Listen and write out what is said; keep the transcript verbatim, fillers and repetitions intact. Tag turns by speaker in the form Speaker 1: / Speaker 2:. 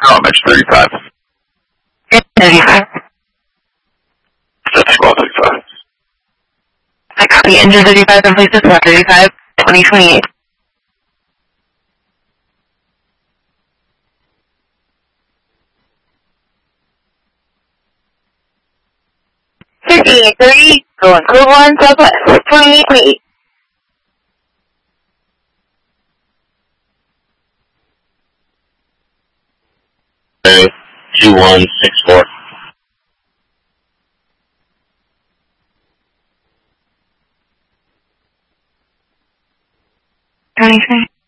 Speaker 1: Calm edge thirty-five.
Speaker 2: thirty-five.
Speaker 1: That's twelve thirty-five.
Speaker 2: I copy engine thirty-five and place to twelve thirty-five, twenty twenty-eight. fifty-eight thirty, going code one, southwest, twenty-eight twenty-eight.
Speaker 1: two one six four.
Speaker 2: twenty twenty.